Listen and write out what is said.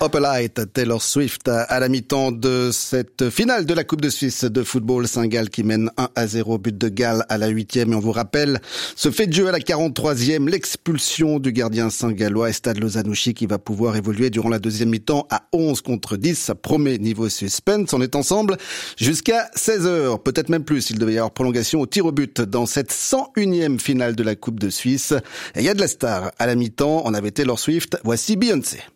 Opalite, Taylor Swift à la mi-temps de cette finale de la Coupe de Suisse de football. Saint-Gall qui mène 1-0, but de Gall à la 8e. Et on vous rappelle ce fait de jeu à la 43e, l'expulsion du gardien saint-gallois Stade Lozanouchi qui va pouvoir évoluer durant la deuxième mi-temps à 11 contre 10. Ça promet niveau suspense. On est ensemble jusqu'à 16h, peut-être même plus. Il devait y avoir prolongation au tir au but dans cette 101e finale de la Coupe de Suisse. Et il y a de la star à la mi-temps. On avait Taylor Swift. Voici Beyoncé.